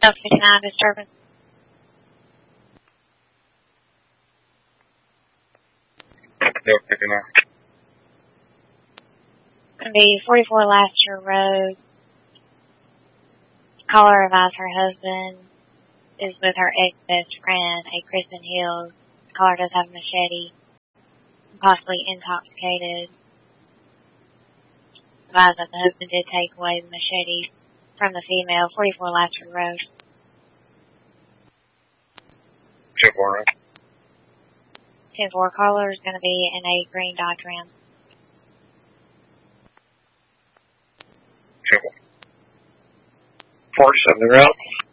59 disturbance. Yep, 59. Going to be 44 Laster Road. Caller advised her husband is with her ex-best friend, a Kristen Hills. The caller does have a machete, possibly intoxicated. Advised that the husband did take away the machete from the female, 44 Laster Road. 10-4, right? 10-4 caller is going to be in a green Dodge Ram. 10-4. 47 route.